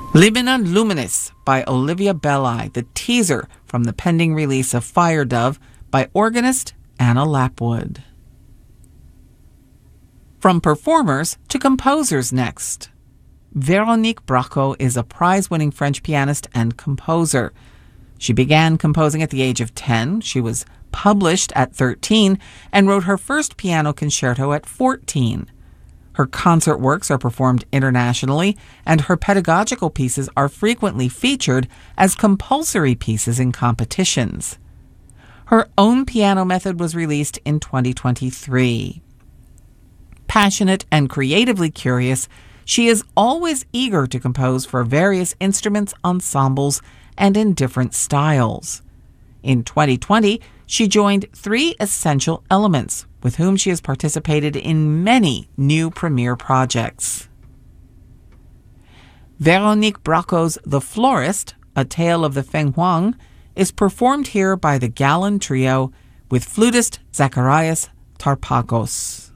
Libena Luminis by Olivia Belli, the teaser from the pending release of Fire Dove by organist Anna Lapwood. From performers to composers next. Véronique Bracco is a prize-winning French pianist and composer. She began composing at the age of 10. She was published at 13 and wrote her first piano concerto at 14. Her concert works are performed internationally, and her pedagogical pieces are frequently featured as compulsory pieces in competitions. Her own piano method was released in 2023. Passionate and creatively curious, she is always eager to compose for various instruments, ensembles, and in different styles. In 2020, she joined 3 Essential Elements, with whom she has participated in many new premiere projects. Véronique Bracco's The Florist, A Tale of the Feng Huang, is performed here by the Gallon Trio with flutist Zacharias Tarpagos.